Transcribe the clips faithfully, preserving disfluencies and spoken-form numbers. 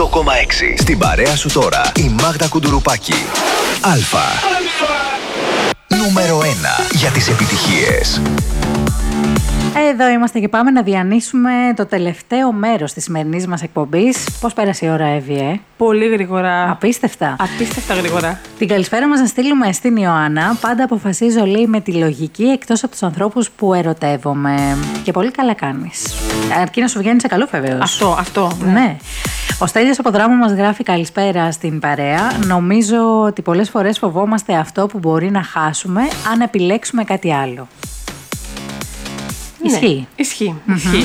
οκτώ κόμμα έξι. Στην παρέα σου τώρα η Μάγδα Κουντουρουπάκη. Αλφα. Νούμερο ένα για τις επιτυχίες. Εδώ είμαστε και πάμε να διανύσουμε το τελευταίο μέρος της σημερινής μας εκπομπής. Πώς πέρασε η ώρα, Εύη, ε? Πολύ γρήγορα. Απίστευτα. Απίστευτα γρήγορα. Την καλησπέρα μας να στείλουμε στην Ιωάννα. Πάντα αποφασίζω, λέει, με τη λογική, εκτός από τους ανθρώπους που ερωτεύομαι. Και πολύ καλά κάνεις. Αρκεί να σου βγαίνει σε καλό, βεβαίως. Αυτό, αυτό. Ναι. ναι. Ο Στέλιος από Δράμο μας γράφει καλησπέρα στην παρέα. Νομίζω ότι πολλές φορές φοβόμαστε αυτό που μπορεί να χάσουμε αν επιλέξουμε κάτι άλλο. Ναι, Ισχύει. Ισχύει. Mm-hmm. Ισχύει.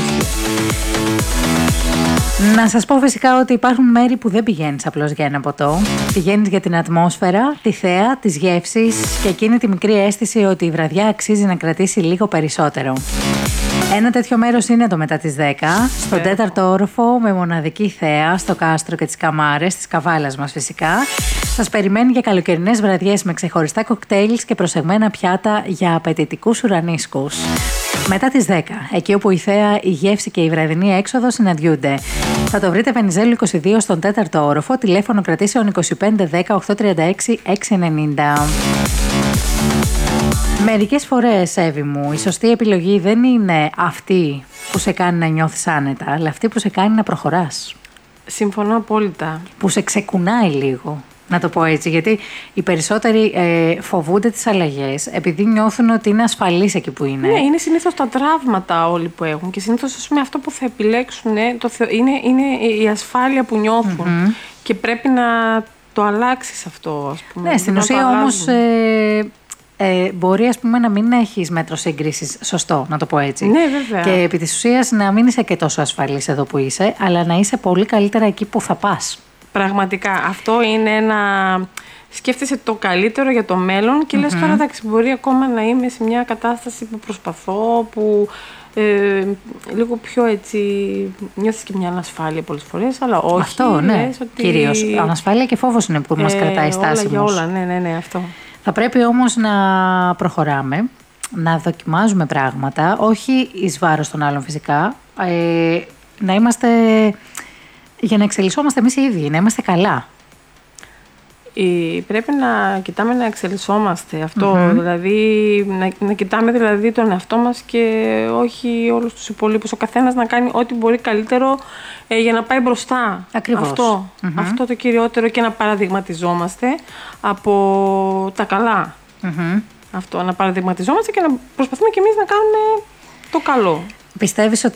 Να σας πω φυσικά ότι υπάρχουν μέρη που δεν πηγαίνεις απλώς για ένα ποτό. Πηγαίνεις για την ατμόσφαιρα, τη θέα, τις γεύσεις και εκείνη τη μικρή αίσθηση ότι η βραδιά αξίζει να κρατήσει λίγο περισσότερο. Ένα τέτοιο μέρος είναι το μετά τις δέκα, στον τέταρτο όροφο με μοναδική θέα, στο κάστρο και τις καμάρες της καβάλας μας φυσικά. Σας περιμένει για καλοκαιρινές βραδιές με ξεχωριστά κοκτέιλς και προσεγμένα πιάτα για απαιτητικούς ουρανίσκους. Μετά τις δέκα, εκεί όπου η θέα, η γεύση και η βραδινή έξοδο συναντιούνται. Θα το βρείτε Βενιζέλου είκοσι δύο στον τέταρτο όροφο, τηλέφωνο κρατήσεων είκοσι πέντε δέκα οκτακόσια τριάντα έξι εξακόσια ενενήντα. Μερικές φορές, Εύη μου, η σωστή επιλογή δεν είναι αυτή που σε κάνει να νιώθεις άνετα, αλλά αυτή που σε κάνει να προχωράς. Συμφωνώ απόλυτα. Που σε ξεκουνάει λίγο, να το πω έτσι, γιατί οι περισσότεροι ε, φοβούνται τις αλλαγές επειδή νιώθουν ότι είναι ασφαλείς εκεί που είναι. Ναι, είναι συνήθως τα τραύματα όλοι που έχουν και συνήθως, ας πούμε, αυτό που θα επιλέξουν το, είναι, είναι η ασφάλεια που νιώθουν mm-hmm. και πρέπει να το αλλάξεις αυτό, ας πούμε. Ναι, στην ουσία όμως ε, ε, μπορεί, ας πούμε, να μην έχεις μέτρο σύγκρισης, σωστό, να το πω έτσι. Ναι, βέβαια. Και επί της ουσίας να μην είσαι και τόσο ασφαλής εδώ που είσαι, αλλά να είσαι πολύ καλύτερα εκεί που θα πας. Πραγματικά. Αυτό είναι ένα... Σκέφτεσαι το καλύτερο για το μέλλον και mm-hmm. λες τώρα, εντάξει, μπορεί ακόμα να είμαι σε μια κατάσταση που προσπαθώ, που ε, λίγο πιο έτσι νιώθεις και μια ανασφάλεια πολλές φορές, αλλά όχι. Αυτό, ναι, ότι... κυρίως. Ανασφάλεια και φόβος είναι που ε, μας κρατάει στάσιμος. Όλα για όλα, ναι, ναι, ναι, αυτό. Θα πρέπει όμως να προχωράμε, να δοκιμάζουμε πράγματα, όχι εις βάρος των άλλων φυσικά, ε, να είμαστε... για να εξελισσόμαστε εμείς οι ίδιοι, να είμαστε καλά. Ε, πρέπει να κοιτάμε να εξελισσόμαστε αυτό, Mm-hmm. δηλαδή να, να κοιτάμε δηλαδή τον εαυτό μας και όχι όλους τους υπολείπους. Ο καθένας να κάνει ό,τι μπορεί καλύτερο ε, για να πάει μπροστά. Ακριβώς. Αυτό, mm-hmm. αυτό το κυριότερο, και να παραδειγματιζόμαστε από τα καλά. Mm-hmm. Αυτό, να παραδειγματιζόμαστε και να προσπαθούμε κι εμείς να κάνουμε το καλό. Πιστεύεις ότι